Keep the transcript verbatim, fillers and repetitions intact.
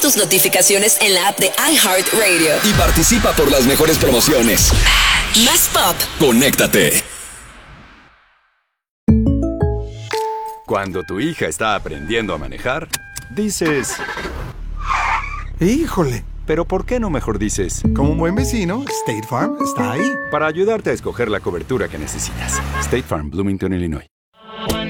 tus notificaciones en la app de iHeartRadio. Y participa por las mejores promociones. Más pop. Conéctate. Cuando tu hija está aprendiendo a manejar, dices... ¡Híjole! Pero ¿por qué no mejor dices? Como un buen vecino, State Farm está ahí. Para ayudarte a escoger la cobertura que necesitas. State Farm, Bloomington, Illinois.